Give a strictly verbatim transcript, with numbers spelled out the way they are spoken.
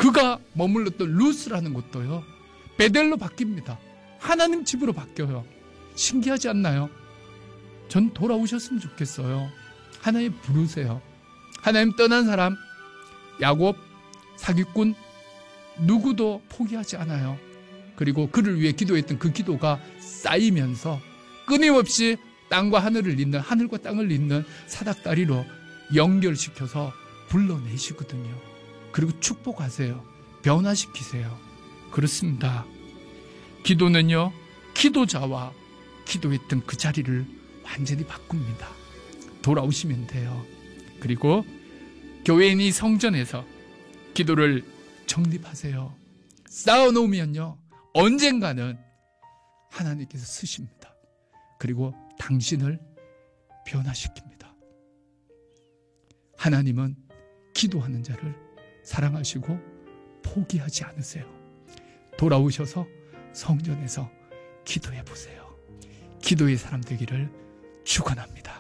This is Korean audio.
그가 머물렀던 루스라는 곳도요, 베델로 바뀝니다. 하나님 집으로 바뀌어요. 신기하지 않나요? 전 돌아오셨으면 좋겠어요. 하나님 부르세요. 하나님 떠난 사람, 야곱, 사기꾼 누구도 포기하지 않아요. 그리고 그를 위해 기도했던 그 기도가 쌓이면서 끊임없이 땅과 하늘을 잇는, 하늘과 땅을 잇는 사닥다리로 연결시켜서 불러내시거든요. 그리고 축복하세요. 변화시키세요. 그렇습니다. 기도는요, 기도자와 기도했던 그 자리를 완전히 바꿉니다. 돌아오시면 돼요. 그리고 교회인이 성전에서 기도를 정립하세요. 쌓아놓으면요, 언젠가는 하나님께서 쓰십니다. 그리고 당신을 변화시킵니다. 하나님은 기도하는 자를 사랑하시고 포기하지 않으세요. 돌아오셔서 성전에서 기도해 보세요. 기도의 사람 되기를 축원합니다.